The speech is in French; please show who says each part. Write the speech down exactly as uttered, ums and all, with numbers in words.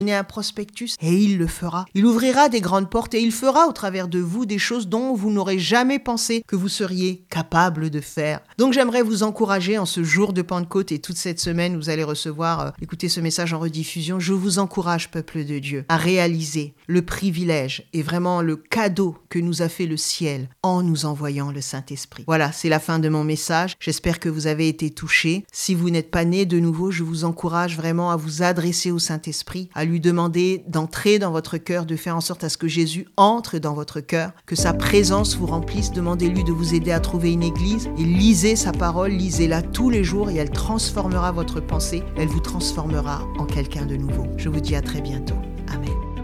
Speaker 1: Donnez un prospectus et il le fera. Il ouvrira des grandes portes et il fera au travers de vous des choses dont vous n'aurez jamais pensé que vous seriez capable de faire. Donc j'aimerais vous encourager en ce jour de Pentecôte et toute cette semaine, vous allez recevoir, euh, écoutez ce message en rediffusion. Je vous encourage, peuple de Dieu, à réaliser le privilège et vraiment le cadeau que nous a fait le ciel en nous envoyant le Saint-Esprit. Voilà, c'est la fin de mon message. J'espère que vous avez été touchés. Si vous n'êtes pas né de nouveau, je vous encourage vraiment à vous adresser au Saint-Esprit, à lui demander d'entrer dans votre cœur, de faire en sorte à ce que Jésus entre dans votre cœur, que sa présence vous remplisse. Demandez-lui de vous aider à trouver une église et lisez sa parole, lisez-la tous les jours et elle transformera votre pensée, elle vous transformera en quelqu'un de nouveau. Je vous dis à très bientôt.